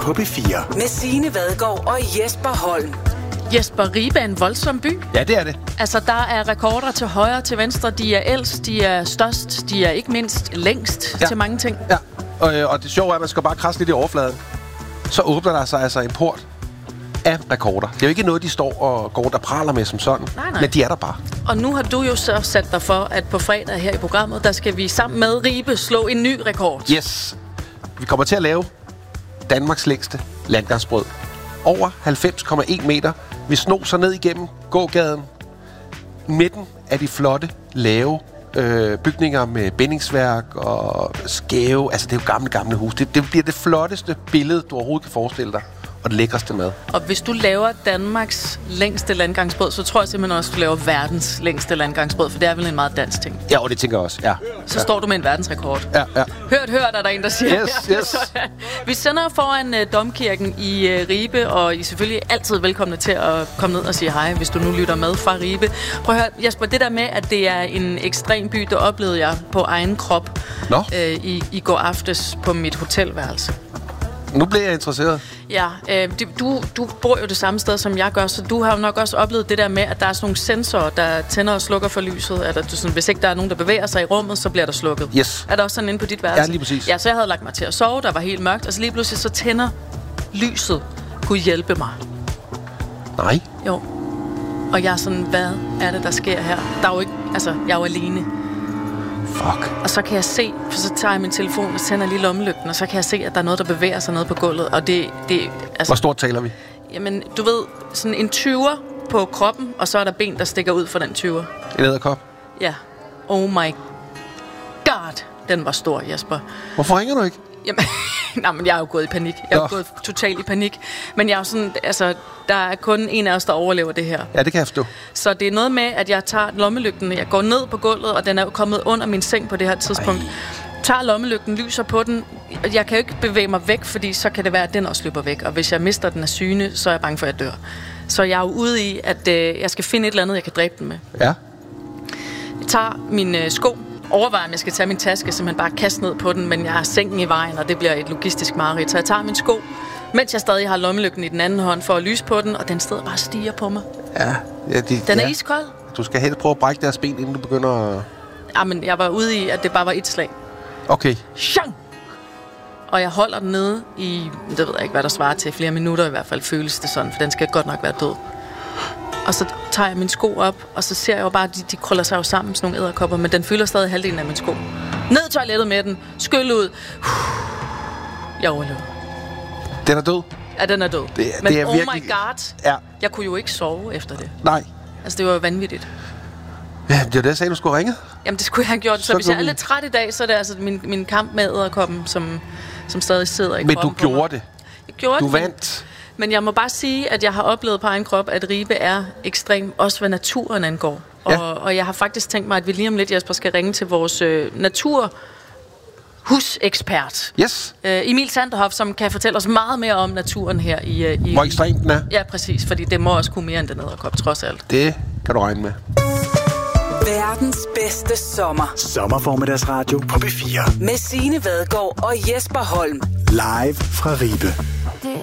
på P4. Med Signe Vadgaard og Jesper Holm. Jesper, Ribe er en voldsom by. Ja, det er det. Altså, der er rekorder til højre og til venstre. De er ældst, de er størst, de er ikke mindst længst til mange ting. Ja, og det sjove er, at man skal bare krasse lidt i overfladen. Så åbner der sig altså en port af rekorder. Det er jo ikke noget, de står og går der praler med som sådan. Nej. Men de er der bare. Og nu har du jo så sat dig for, at på fredag her i programmet, der skal vi sammen med Ribe slå en ny rekord. Yes. Vi kommer til at lave Danmarks længste landgangsbrød. Over 90,1 meter. Vi snoser ned igennem gågaden. Midten af de flotte, lave bygninger med bindingsværk og skæve. Altså, det er jo gamle hus. Det bliver det flotteste billede, du overhovedet kan forestille dig. Og det lækreste mad. Og hvis du laver Danmarks længste landgangsbrød, så tror jeg simpelthen også, at du laver verdens længste landgangsbrød, for det er vel en meget dansk ting. Ja, og det tænker jeg også, ja. Så står du med en verdensrekord. Ja. Hørt, er der en, der siger. Yes. Vi sender foran Domkirken i Ribe, og I er selvfølgelig altid velkomne til at komme ned og sige hej, hvis du nu lytter med fra Ribe. Prøv at høre, Jesper, det der med, at det er en ekstrem by, det oplevede jeg på egen krop i går aftes på mit hotelværelse. Nu bliver jeg interesseret. Ja, du bor jo det samme sted, som jeg gør, så du har jo nok også oplevet det der med, at der er sådan nogle sensorer, der tænder og slukker for lyset. At du sådan, hvis ikke der er nogen, der bevæger sig i rummet, så bliver der slukket. Yes. Er der også sådan inde på dit værelse? Ja, lige præcis. Ja, så jeg havde lagt mig til at sove, der var helt mørkt, og så lige pludselig så tænder lyset. Gud hjælpe mig. Nej. Jo. Og jeg er sådan, hvad er det, der sker her? Der er jo ikke, altså, jeg er jo alene. Fuck. Og så kan jeg se, for så tager jeg min telefon og tænder lige lommelygten, og så kan jeg se, at der er noget, der bevæger sig nede på gulvet. Og det altså, hvor stort taler vi? Jamen, du ved, sådan en 20'er på kroppen, og så er der ben, der stikker ud fra den 20'er. En edderkop? Ja. Oh my god, den var stor, Jesper. Hvorfor ringer du ikke? Jamen, nej, men jeg er jo gået i panik. Jeg er jo gået totalt i panik. Men jeg er jo sådan, altså, der er kun en af os, der overlever det her. Ja, det kan jeg forstå. Så det er noget med, at jeg tager lommelygten, jeg går ned på gulvet, og den er kommet under min seng på det her tidspunkt. Tager lommelygten, lyser på den. Jeg kan jo ikke bevæge mig væk, fordi så kan det være, at den også løber væk. Og hvis jeg mister den af syne, så er jeg bange for, at jeg dør. Så jeg er jo ude i, at jeg skal finde et eller andet, jeg kan dræbe den med. Ja. Jeg tager mine sko, overvejer, om jeg skal tage min taske, simpelthen bare kaste ned på den, men jeg har sengen i vejen, og det bliver et logistisk mareridt. Så jeg tager min sko, mens jeg stadig har lommelygten i den anden hånd for at lyse på den, og den stedet bare stiger på mig. Ja. Den er iskold. Du skal helst prøve at brække deres ben, inden du begynder at... Jamen, jeg var ude i, at det bare var et slag. Okay. Shang! Og jeg holder den nede i, det ved jeg ikke, hvad der svarer til, flere minutter i hvert fald, føles det sådan, for den skal godt nok være død. Og så tager jeg mine sko op, og så ser jeg jo bare, at de krøller sig jo sammen, sådan nogle edderkopper, men den fylder stadig halvdelen af mine sko. Ned i toilettet med den, skyld ud. Jeg overlever. Den er død? Ja, den er død. Men det er oh virkelig... my god, ja. Jeg kunne jo ikke sove efter det. Nej. Altså, det var jo vanvittigt. Ja, det var det, jeg sagde, du skulle ringe. Jamen, det skulle jeg have gjort. Så hvis jeg er lidt træt i dag, så er det altså min kamp med edderkoppen, som stadig sidder i kroppen. Men du gjorde det. Jeg gjorde du det. vandt. Men jeg må bare sige, at jeg har oplevet på egen krop, at Ribe er ekstrem, også hvad naturen angår. Ja. Og jeg har faktisk tænkt mig, at vi lige om lidt, Jesper, skal ringe til vores naturhusekspert. Yes. Emil Sanderhoff, som kan fortælle os meget mere om naturen her i... Hvor ekstremt den er. Ja, præcis, fordi det må også kunne mere end den edderkop, trods alt. Det kan du regne med. Verdens bedste sommer. Sommerformiddagsradio på P4. Med Signe Vadgaard og Jesper Holm. Live fra Ribe.